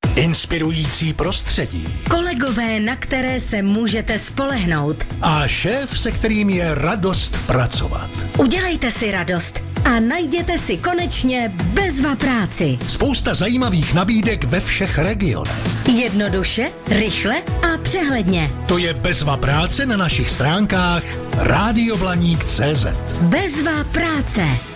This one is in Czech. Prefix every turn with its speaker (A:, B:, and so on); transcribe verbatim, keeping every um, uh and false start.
A: inspirující prostředí,
B: kolegové, na které se můžete spolehnout
A: a šéf, se kterým je radost pracovat.
B: Udělejte si radost a najděte si konečně bezva práci.
A: Spousta zajímavých nabídek ve všech regionech.
B: Jednoduše, rychle a přehledně.
A: To je bezva práce na našich stránkách rádio blaník tečka cé zet.
B: Bezva práce.